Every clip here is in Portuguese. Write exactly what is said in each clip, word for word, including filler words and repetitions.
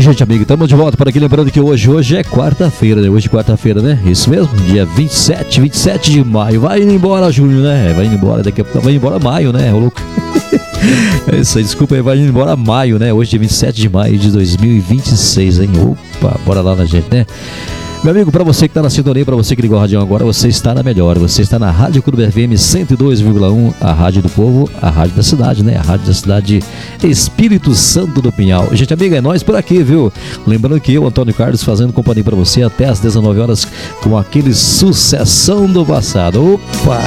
gente amiga, estamos de volta por aqui, lembrando que hoje, hoje é quarta-feira, né? Hoje é quarta-feira, né? Isso mesmo, dia vinte e sete, vinte e sete de maio. Vai indo embora junho, né? Vai indo embora, daqui a pouco vai indo embora maio, né? Ô louco. É isso aí, desculpa aí, vai indo embora maio, né? Hoje é vinte e sete de maio de dois mil e vinte e seis, hein? Opa, bora lá na gente, né? Meu amigo, para você que está na sintonia, para você que ligou a rádio agora, você está na melhor, você está na Rádio Clube F M cento e dois vírgula um, a rádio do povo, a rádio da cidade, né? A rádio da cidade Espírito Santo do Pinhal. Gente amiga, é nós por aqui, viu? Lembrando que eu, Antônio Carlos, fazendo companhia para você até às dezenove horas com aquele sucessão do passado. Opa!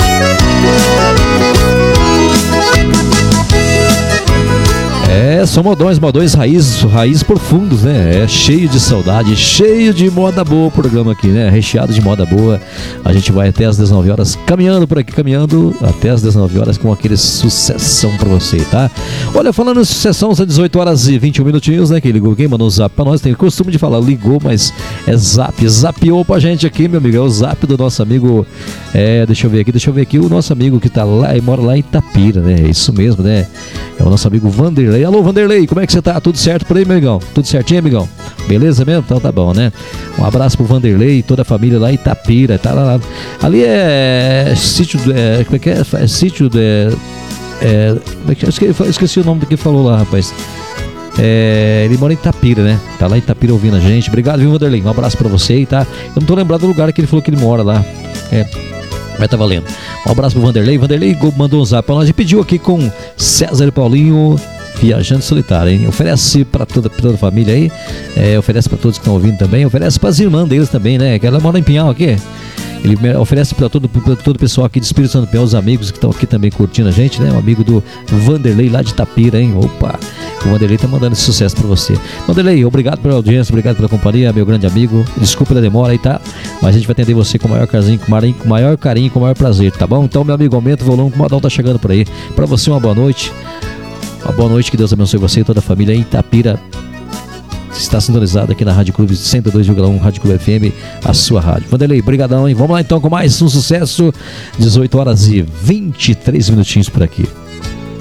É, são modões, modões raiz, raiz profundos, né? É cheio de saudade, cheio de moda boa o programa aqui, né? Recheado de moda boa. A gente vai até as dezenove horas, caminhando por aqui, caminhando até as dezenove horas com aquele sucessão pra você, tá? Olha, falando em sucessão, são dezoito horas e vinte e um minutinhos, né? Que ligou, quem mandou um zap pra nós, tem o costume de falar, ligou, mas é zap, zapiou pra gente aqui, meu amigo, é o zap do nosso amigo, é, deixa eu ver aqui, deixa eu ver aqui, o nosso amigo que tá lá, e mora lá em Itapira, né? É isso mesmo, né? É o nosso amigo Vanderlei. Alô, Vanderlei, como é que você tá? Tudo certo por aí, meu amigão? Tudo certinho, amigão? Beleza mesmo? Então tá bom, né? Um abraço pro Vanderlei e toda a família lá em Itapira, tá lá, lá. Ali é sítio, é, como é que é? É sítio, é, é, eu esqueci o nome do que falou lá, rapaz. É, ele mora em Itapira, né? Tá lá em Itapira ouvindo a gente. Obrigado, viu, Vanderlei? Um abraço pra você, tá? Eu não tô lembrado do lugar que ele falou que ele mora lá. É... Mas tá valendo. Um abraço pro Vanderlei. Vanderlei mandou um zap pra nós e pediu aqui com César e Paulinho, Viajante Solitário, hein? Oferece pra toda, pra toda a família aí. É, oferece pra todos que estão ouvindo também. Oferece pras irmãs deles também, né? Que ela mora em Pinhal aqui. Ele oferece para todo, pra todo o pessoal aqui de Espírito Santo do Pinhal, os amigos que estão aqui também curtindo a gente, né? Um amigo do Vanderlei lá de Itapira, hein? Opa! O Vanderlei tá mandando esse sucesso para você. Vanderlei, obrigado pela audiência, obrigado pela companhia, meu grande amigo. Desculpa a demora aí, tá? Mas a gente vai atender você com o maior carinho, com o maior carinho, com o maior prazer, tá bom? Então, meu amigo, aumenta o volume, o modão tá chegando por aí. Para você, uma boa noite. Uma boa noite, que Deus abençoe você e toda a família em Itapira. Está sintonizado aqui na Rádio Clube cento e dois vírgula um, Rádio Clube F M, a sua rádio. Vanderlei, brigadão, hein? Vamos lá então com mais um sucesso. dezoito horas e vinte e três minutinhos por aqui.